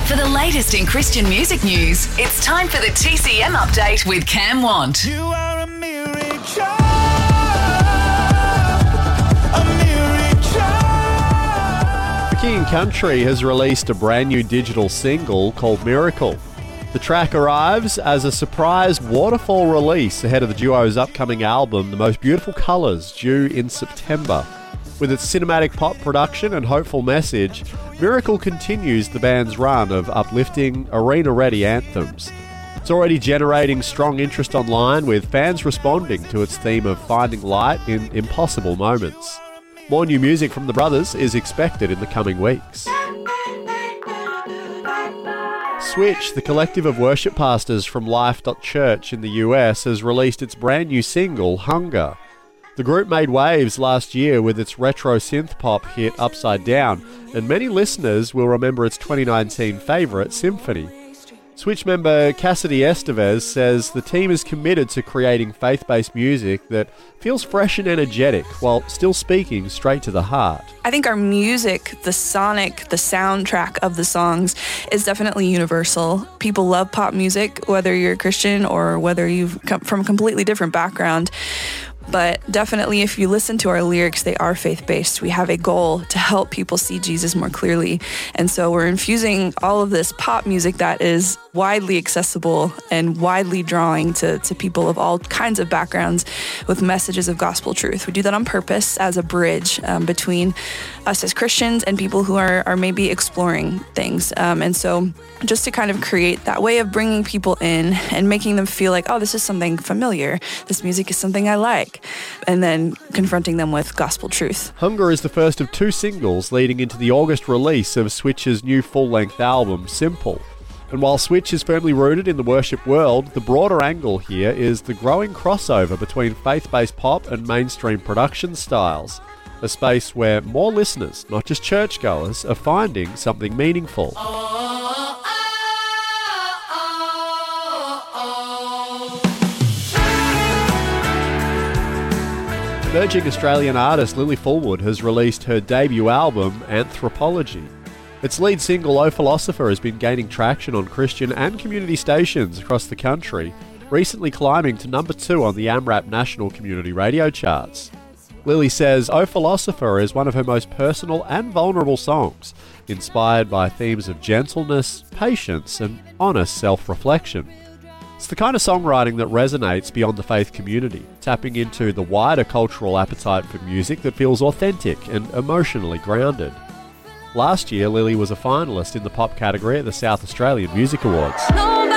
For the latest in Christian music news, it's time for the TCM Update with Cam Want. You are a miracle. King Country has released a brand new digital single called Miracle. The track arrives as a surprise waterfall release ahead of the duo's upcoming album, The Most Beautiful Colours, due in September. With its cinematic pop production and hopeful message, Miracle continues the band's run of uplifting, arena-ready anthems. It's already generating strong interest online, with fans responding to its theme of finding light in impossible moments. More new music from the brothers is expected in the coming weeks. Switch, the collective of worship pastors from Life.Church in the US, has released its brand new single, Hunger. The group made waves last year with its retro synth pop hit Upside Down, and many listeners will remember its 2019 favourite, Symphony. Switch member Cassidy Estevez says the team is committed to creating faith-based music that feels fresh and energetic while still speaking straight to the heart. I think our music, the sonic, the soundtrack of the songs is definitely universal. People love pop music, whether you're a Christian or whether you've come from a completely different background. But definitely, if you listen to our lyrics, they are faith-based. We have a goal to help people see Jesus more clearly. And so we're infusing all of this pop music that is widely accessible and widely drawing to people of all kinds of backgrounds with messages of gospel truth. We do that on purpose as a bridge between us as Christians and people who are maybe exploring things. And so just to kind of create that way of bringing people in and making them feel like, oh, this is something familiar. This music is something I like. And then confronting them with gospel truth. Hunger is the first of two singles leading into the August release of Switch's new full-length album, Simple. And while Switch is firmly rooted in the worship world, the broader angle here is the growing crossover between faith-based pop and mainstream production styles. A space where more listeners, not just churchgoers, are finding something meaningful. Emerging Australian artist Lily Fullwood has released her debut album, Anthropology. Its lead single, O Philosopher, has been gaining traction on Christian and community stations across the country, recently climbing to number 2 on the AMRAP National Community Radio charts. Lily says O Philosopher is one of her most personal and vulnerable songs, inspired by themes of gentleness, patience, and honest self-reflection. It's the kind of songwriting that resonates beyond the faith community, tapping into the wider cultural appetite for music that feels authentic and emotionally grounded. Last year, Lily was a finalist in the pop category at the South Australian Music Awards.